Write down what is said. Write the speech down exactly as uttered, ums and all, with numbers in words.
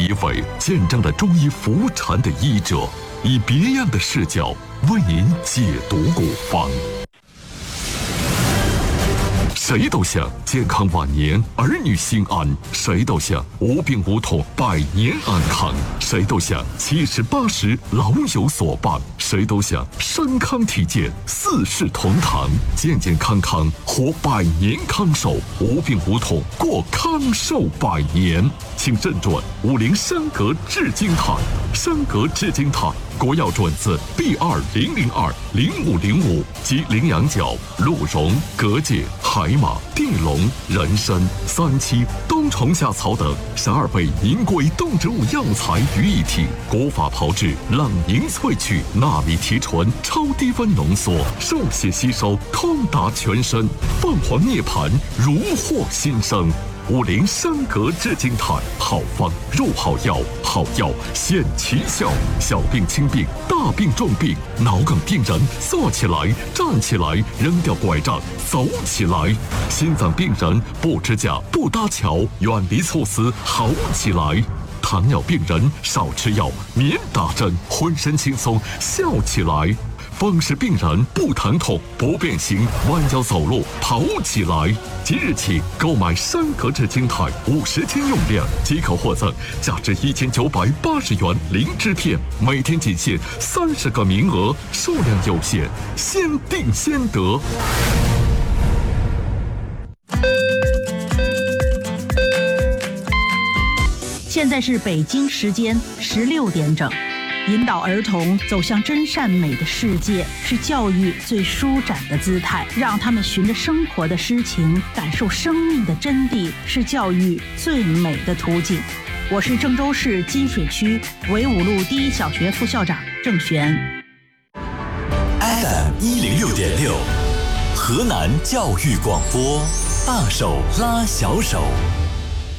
第一位见证了中医服禅的医者，以别样的视角为您解读古方。谁都想健康晚年，儿女心安；谁都想无病无痛，百年安康；谁都想七十八十老有所伴；谁都想身康体健，四世同堂，健健康康活百年康寿，无病无痛过康寿百年。请认准五菱山格至金泰，山格至金泰国药准字 B 二零零二零五零五及羚羊角、鹿茸、蛤蚧、海马、地龙、人参、三七、冬虫夏草等十二味名贵动植物药材于一体，古法炮制，冷凝萃取，纳米提纯，超低温浓缩，受血吸收，通达全身，凤凰涅槃，如获新生。五菱山格至金泰，好方入好药，好药显奇效。小病轻病，大病重病，脑梗病人坐起来、站起来，扔掉拐杖，走起来；心脏病人不支架、不搭桥，远离猝死，好起来；糖尿病人少吃药，免打针，浑身轻松，笑起来；风湿病人不疼痛、不变形，弯腰走路，跑起来。即日起购买山格至金泰五十斤用量，即可获赠价值一千九百八十元灵芝片，每天仅限三十个名额，数量有限，先订先得。 现在是北京时间十六点整。引导儿童走向真善美的世界，是教育最舒展的姿态；让他们循着生活的诗情，感受生命的真谛，是教育最美的途径。我是郑州市金水区纬五路第一小学副校长郑璇。 F M 一零六点六，河南教育广播，大手拉小手。